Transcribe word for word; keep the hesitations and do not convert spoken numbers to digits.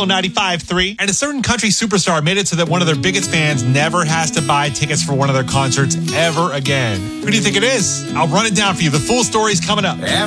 Kilo ninety-five point three. And a certain country superstar made it so that one of their biggest fans never has to buy tickets for one of their concerts ever again. Who do you think it is? I'll run it down for you. The full story's coming up.